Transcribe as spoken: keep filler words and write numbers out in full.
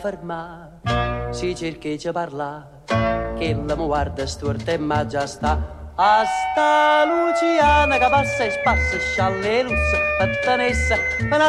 fermare, si cercheggia parlare, che la mi guarda storta e ma già sta. A sta Luciana che passa e spassa, scialle e lussa, pattanessa,